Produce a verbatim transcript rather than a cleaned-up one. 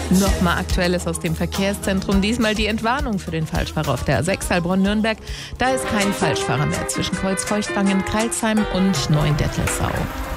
Nochmal Aktuelles aus dem Verkehrszentrum. Diesmal die Entwarnung für den Falschfahrer auf der A sechs Heilbronn-Nürnberg. Da ist kein Falschfahrer mehr zwischen Kreuzfeuchtwangen, Crailsheim und Neuendettelsau.